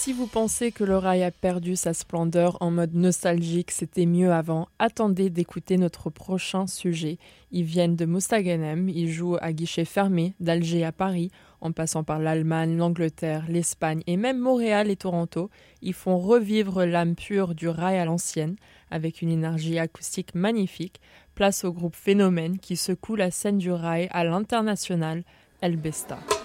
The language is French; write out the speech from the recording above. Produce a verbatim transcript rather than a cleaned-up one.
si vous pensez que le rail a perdu sa splendeur en mode nostalgique, c'était mieux avant, attendez d'écouter notre prochain sujet. Ils viennent de Mostaganem, ils jouent à guichet fermé, d'Alger à Paris, en passant par l'Allemagne, l'Angleterre, l'Espagne et même Montréal et Toronto. Ils font revivre l'âme pure du rail à l'ancienne, avec une énergie acoustique magnifique. Place au groupe Phénomène qui secoue la scène du rail à l'international, El Besta.